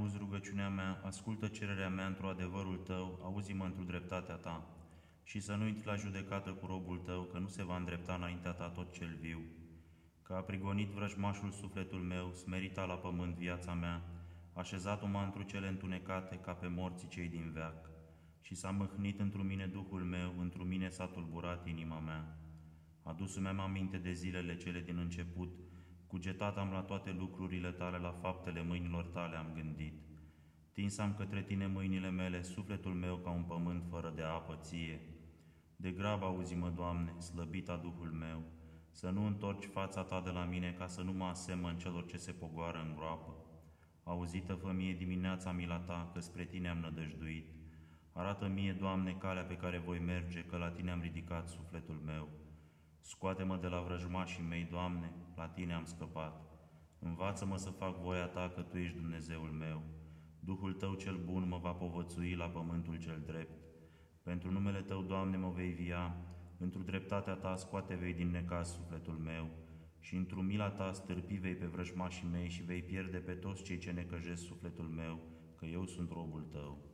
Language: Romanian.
auzi rugăciunea mea, ascultă cererea mea într-o adevărul tău, auzi-mă într-o dreptatea ta. Și să nu intri la judecată cu robul tău, că nu se va îndrepta înaintea ta tot cel viu. Că a prigonit vrăjmașul sufletul meu, smerita la pământ viața mea, așezat-o m-a întru cele întunecate, ca pe morții cei din veac. Și s-a mâhnit întru mine Duhul meu, întru mine s-a tulburat inima mea. Adus-mi aminte de zilele cele din început, cugetat am la toate lucrurile tale, la faptele mâinilor tale am gândit. Tins am către tine mâinile mele, sufletul meu ca un pământ fără de apă ție. De grab auzi-mă, Doamne, slăbita Duhul meu, să nu întorci fața ta de la mine, ca să nu mă asemăn celor ce se pogoară în groapă. Auzită-fă mie dimineața mila ta, că spre tine am nădăjduit. Arată mie, Doamne, calea pe care voi merge, că la tine am ridicat sufletul meu. Scoate-mă de la vrăjmașii mei, Doamne, la tine am scăpat. Învață-mă să fac voia ta, că tu ești Dumnezeul meu. Duhul tău cel bun mă va povățui la pământul cel drept. Pentru numele tău, Doamne, mă vei via, într-o dreptatea ta scoate vei din necaz sufletul meu, și într-o mila ta stârpi vei pe vrăjmașii mei și vei pierde pe toți cei ce necăjesc sufletul meu, că eu sunt robul tău.